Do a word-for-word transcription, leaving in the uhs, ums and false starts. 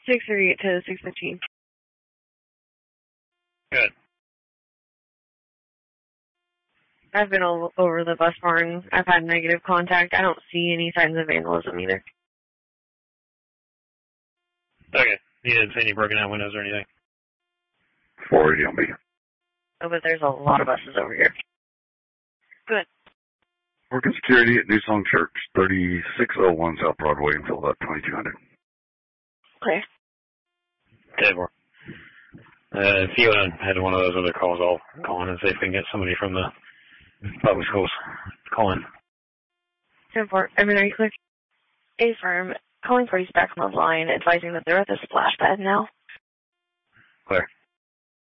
six thirty-eight to six fifteen. Good. I've been all over the bus barn. I've had negative contact. I don't see any signs of vandalism either. Okay. You didn't see any broken out windows or anything? four eighty on me. Oh, but there's a lot of buses over here. Good. Working security at New Song Church, thirty-six oh one South Broadway in Philadelphia, twenty-two hundred. Clear. Okay, bro. Uh, if you uh, had one of those other calls, I'll call in and see if we can get somebody from the public schools. Call in. ten four. I mean, are you clear? A firm calling parties back from the line, advising that they're at the splash pad now. Clear.